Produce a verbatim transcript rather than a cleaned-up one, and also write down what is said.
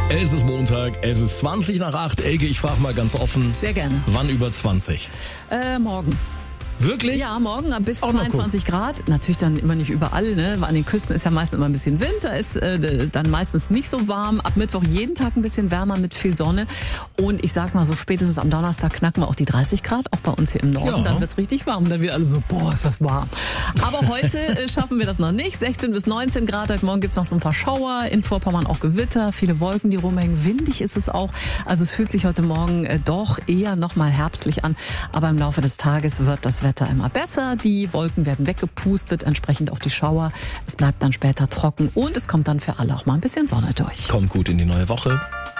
Es ist Montag, es ist zwanzig nach acht. Elke, ich frage mal ganz offen. Sehr gerne. Wann über zwanzig? Äh, morgen. Wirklich? Ja, morgen bis Auch noch zweiundzwanzig Grad. Natürlich dann immer nicht überall, ne? An den Küsten ist ja meistens immer ein bisschen Wind, da ist äh, dann meistens nicht so warm. Ab Mittwoch jeden Tag ein bisschen wärmer mit viel Sonne. Und ich sag mal so, spätestens am Donnerstag knacken wir auch die dreißig Grad, auch bei uns hier im Norden. Ja. Dann wird's richtig warm. Dann wird alle so, boah, ist das warm. Aber heute äh, schaffen wir das noch nicht. sechzehn bis neunzehn Grad. Heute Morgen gibt's noch so ein paar Schauer. In Vorpommern auch Gewitter, viele Wolken, die rumhängen. Windig ist es auch. Also es fühlt sich heute Morgen äh, doch eher noch mal herbstlich an. Aber im Laufe des Tages wird das Wetter immer besser. Die Wolken werden weggepustet, entsprechend auch die Schauer. Es bleibt dann später trocken und es kommt dann für alle auch mal ein bisschen Sonne durch. Kommt gut in die neue Woche.